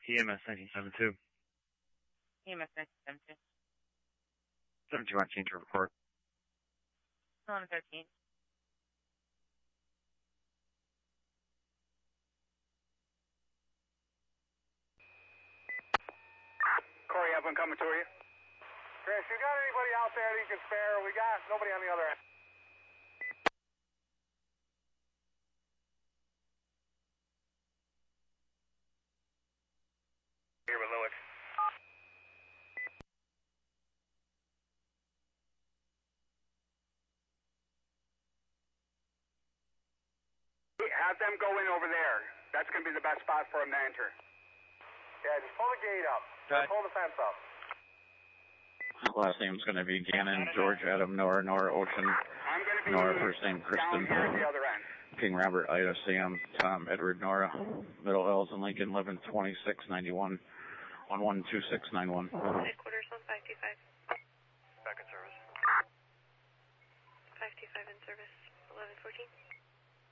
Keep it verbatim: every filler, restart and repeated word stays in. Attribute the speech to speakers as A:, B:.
A: E M S nineteen seventy-two.
B: E M S nineteen seventy-two.
A: seventy-one change to report.
B: eleven thirteen.
C: Corey, have one coming to you. Chris, you got anybody out there that you can spare? We got nobody on the other end. Here with Lewis. Have them go in over there. That's going to be the best spot for them to enter. Yeah, just pull the gate up.
A: Right.
C: Pull the fence up.
A: Last name's going to be Gannon, George, Adam, Nora, Nora, Ocean,
C: I'm going to be
A: Nora, first name
C: down
A: Kristen,
C: here at the other end.
A: King Robert, Ida, Sam, Tom, Edward, Nora, Middle L's and Lincoln, eleven twenty-six ninety-one, one one two six nine one.
D: Headquarters one five two five.
C: Back in service.
D: five two five in service, eleven fourteen.